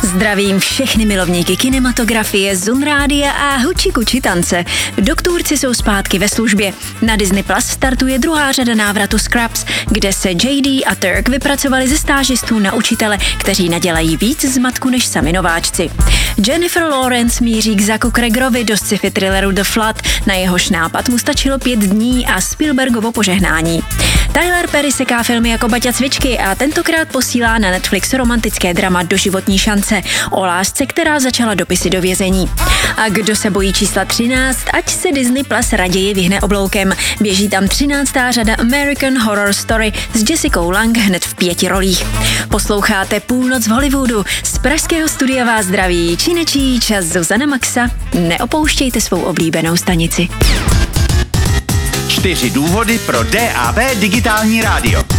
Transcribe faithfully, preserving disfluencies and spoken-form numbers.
Zdravím všechny milovníky kinematografie, Zun rádia a huči kuči tance. Doktorci jsou zpátky ve službě. Na Disney Plus startuje druhá řada návratu Scrubs, kde se J D a Turk vypracovali ze stážistů na učitele, kteří nadělají víc zmatku než sami nováčci. Jennifer Lawrence míří k Zacku Creggerovi do sci-fi thrilleru The Flood, na jehož nápad mu stačilo pět dní a Spielbergovo požehnání. Tyler Perry seká filmy jako Baťa cvičky a tentokrát posílá na Netflix romantické drama Doživotní šance o lásce, která začala dopisy do vězení. A kdo se bojí čísla třináct, ať se Disney Plus raději vyhne obloukem. Běží tam třináctá řada American Horror Story s Jessicou Lange hned v pěti rolích. Posloucháte Půlnoc v Hollywoodu. Z pražského studia vás zdraví Činečíč a Zuzana Maxa. Neopouštějte svou oblíbenou stanici. Čtyři důvody pro D A B digitální rádio.